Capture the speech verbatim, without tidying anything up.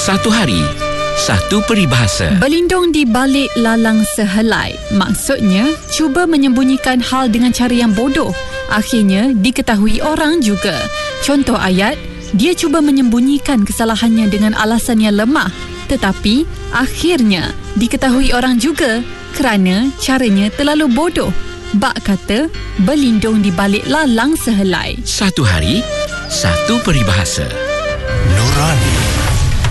Satu hari, satu peribahasa. Berlindung di balik lalang sehelai. Maksudnya, cuba menyembunyikan hal dengan cara yang bodoh. Akhirnya, diketahui orang juga. Contoh ayat, dia cuba menyembunyikan kesalahannya dengan alasan yang lemah. Tetapi, akhirnya, diketahui orang juga kerana caranya terlalu bodoh. Bak kata, berlindung di balik lalang sehelai. Satu hari, satu peribahasa. Nurani.